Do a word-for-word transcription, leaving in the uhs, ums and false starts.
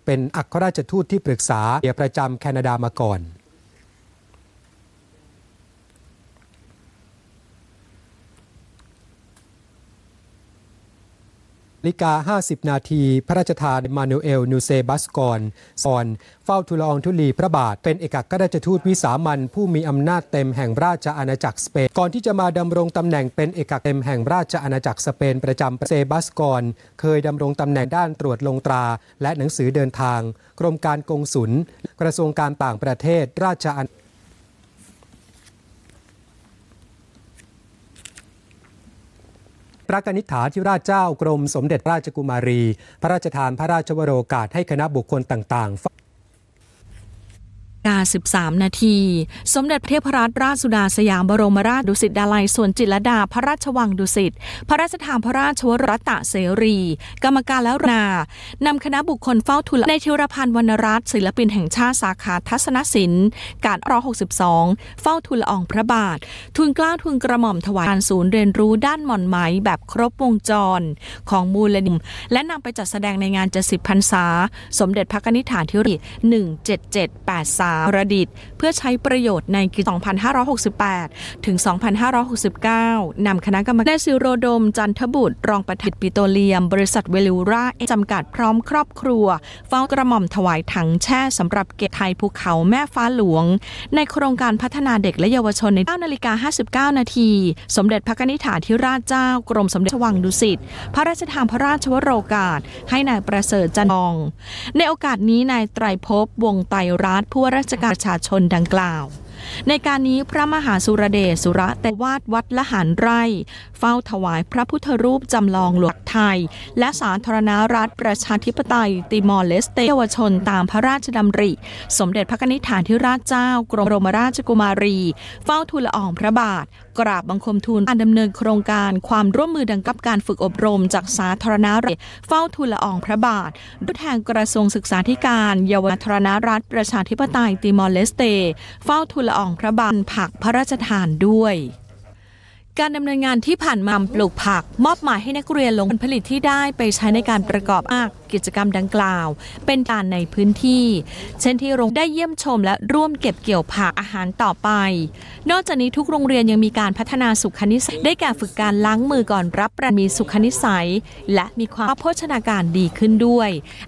เป็นอัครราชทูตที่ปรึกษาประจำแคนาดามาก่อนนาฬิกาห้าสิบนาทีพระราชทานมานูเอลนูเซบัสกอนซอนเฝ้าทูลละอองธุลีพระบาทเป็นเอกอัครราชทูตวิสามัญผู้มีอำนาจเต็มแห่งราชอาณาจักรสเปนก่อนที่จะมาดำรงตำแหน่งเป็นเอกอัครเต็มแห่งราชอาณาจักรสเปนประจำเซบัสกอนเคยดำรงตำแหน่งด้านตรวจลงตราและหนังสือเดินทางกรมการกงสุลกระทรวงการต่างประเทศราชอาณาพระกนิษฐาธิราชเจ้ากรมสมเด็จราชกุมารีพระราชทานพระราชวโรกาสให้คณะบุคคลต่างๆสิบสามนาทีสมเด็จพระเทพรัตนราชสุดาสยามบรมราชดุสิตดาลัยสวนจิตรลดาพระราชวังดุสิตพระราชทานพระราชวโรรัตเสรีกรรมการและนานำคณะบุคคลเฝ้าทูลในธีรพันธ์วรรณรัตน์ศิลปินแห่งชาติสาขาทัศนศิลป์การรหกสิบสองเฝ้าทูลละอองพระบาททูลเกล้าทูลกระหม่อมถวายการศูนย์เรียนรู้ด้านหม่อนไหมแบบครบวงจรของมูลนิธิและนำไปจัดแสดงในงานเจ็ดสิบพรรษาสมเด็จพระกนิษฐาธิราชหนึ่งเจ็ดเจ็ดแปดสามประดิษฐ์เพื่อใช้ประโยชน์ในปีสองพันห้าร้อยหกสิบแปดถึงสองพันห้าร้อยหกสิบเก้านำคณะกรรมการนายศิโรดมจันทบุตรรองประธานปิโตรเลียมบริษัทเวลูราจำกัดพร้อมครอบครัวเฝ้ากระหม่อมถวายถังแช่สำหรับเก็บไทยภูเขาแม่ฟ้าหลวงในโครงการพัฒนาเด็กและเยาวชนในเก้านาฬิกาห้าสิบเก้านาทีสมเด็จพระกนิษฐาธิราชเจ้ากรมสมเด็จพระวังดุสิตพระราชทานพระราชวโรกาสให้นายประเสริฐจันทองในโอกาสนี้นายไตรภพวงศ์ไตรรัตน์ผู้ว่าราชการประชาชนดังกล่าวในการนี้พระมหาสุรเดชสุระเตวาทวัดละหารไร่เฝ้าถวายพระพุทธรูปจำลองหลวงไทยและสาธารณรัฐประชาธิปไตยติมอร์เลสเตเยาวชนตามพระราชดำริสมเด็จพระกนิษฐาธิราชเจ้ากรมบรมราชกุมารีเฝ้าทูลละอองพระบาทกราบบังคมทูลการดำเนินโครงการความร่วมมือดังกับการฝึกอบรมจากสาธารณรัฐเฝ้าทูลละอองพระบาทด้วยแทนกระทรวงศึกษาธิการเยาวชนสาธารณรัฐประชาธิปไตยติมอร์เลสเตเฝ้าทูลละอองพระบาทผักพระราชทานด้วยการดำเนินงานที่ผ่านมาปลูกผักมอบหมายให้นักเรียนลงผลผลิตที่ได้ไปใช้ในการประกอบอากิจกรรมดังกล่าวเป็นการในพื้นที่เช่นที่โรงได้เยี่ยมชมและร่วมเก็บเกี่ยวผักอาหารต่อไปนอกจากนี้ทุกโรงเรียนยังมีการพัฒนาสุขนิสัยได้แก่ฝึกการล้างมือก่อนรับประทานมีสุขนิสัยและมีความโภชนาการดีขึ้นด้วย